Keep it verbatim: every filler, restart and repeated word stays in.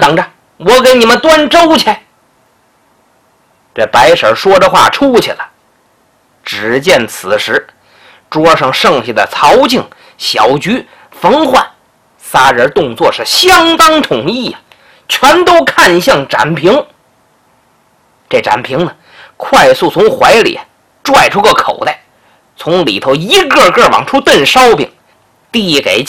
等着，我给你们端粥去。这白婶说着话出去了。只见此时桌上剩下的曹静、小菊、冯焕仨人动作是相当统一呀、啊，全都看向展平。这展平呢，快速从怀里拽出个口袋，从里头一个个往出炖烧饼，递给